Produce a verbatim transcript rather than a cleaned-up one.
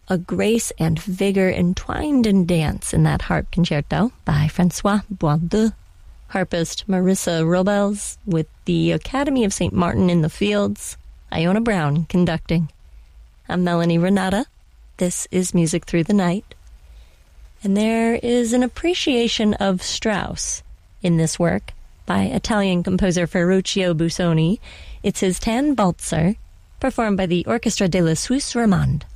a grace and vigor entwined in dance in that harp concerto by Francois Boisdeu. Harpist Marissa Robles with the Academy of Saint Martin in the Fields, Iona Brown conducting. I'm Melanie Renata. This is Music Through the Night. And there is an appreciation of Strauss in this work by Italian composer Ferruccio Busoni. It's his Tannwalzer, performed by the Orchestra de la Suisse Romande.